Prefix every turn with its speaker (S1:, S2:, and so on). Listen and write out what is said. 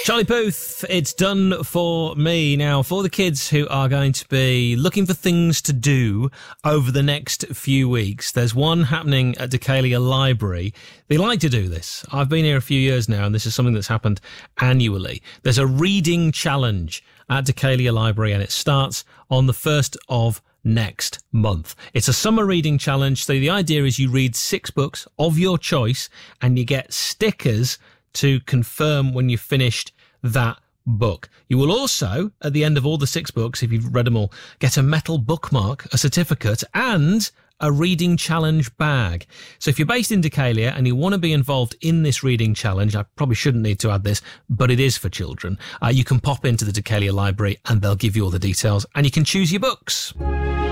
S1: Charlie Puth, it's done for me. Now, for the kids who are going to be looking for things to do over the next few weeks, there's one happening at Decalia Library. They like to do this. I've been here a few years now, and this is something that's happened annually. There's a reading challenge at Decalia Library, and it starts on the 1st of next month. It's a summer reading challenge, so the idea is you read 6 books of your choice, and you get stickers to confirm when you've finished that book. You will also, at the end of all the 6 books, if you've read them all, get a metal bookmark, a certificate, and a reading challenge bag. So if you're based in Decalia and you want to be involved in this reading challenge, I probably shouldn't need to add this, but it is for children. You can pop into the Decalia Library and they'll give you all the details and you can choose your books.